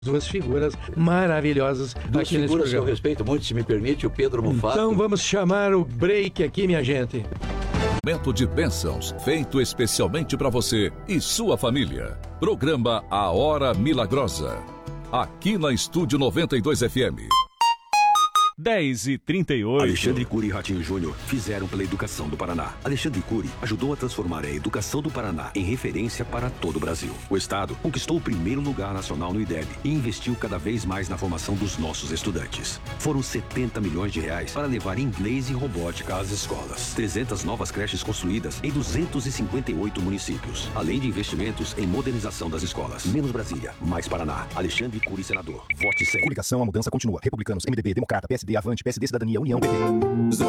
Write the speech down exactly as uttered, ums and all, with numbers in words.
Duas figuras maravilhosas Duas aqui nesse figuras que eu programa. respeito muito, se me permite, o Pedro Mufato. Então vamos chamar o break aqui, minha gente. Momento de bênçãos, feito especialmente para você e sua família. Programa A Hora Milagrosa. Aqui na Estúdio noventa e dois F M. dez e trinta e oito. Alexandre Cury e Ratinho Júnior fizeram pela educação do Paraná. Alexandre Cury ajudou a transformar a educação do Paraná em referência para todo o Brasil. O Estado conquistou o primeiro lugar nacional no I D E B e investiu cada vez mais na formação dos nossos estudantes. Foram setenta milhões de reais para levar inglês e robótica às escolas. trezentas novas creches construídas em duzentos e cinquenta e oito municípios. Além de investimentos em modernização das escolas. Menos Brasília, mais Paraná. Alexandre Cury, senador. Vote cem. Coligação, a mudança continua. Republicanos, M D B, Democrata, P S D, Avante, P S D, Cidadania, União, P T.